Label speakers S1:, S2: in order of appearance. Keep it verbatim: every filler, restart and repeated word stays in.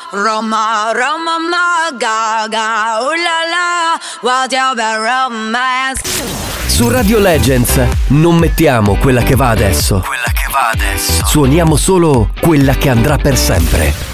S1: Roma, Roma, ma, gaga, ooh la la, what your bad romance.
S2: Su Radio Legends non mettiamo quella che va adesso. Quella che va adesso. Suoniamo solo quella che andrà per sempre.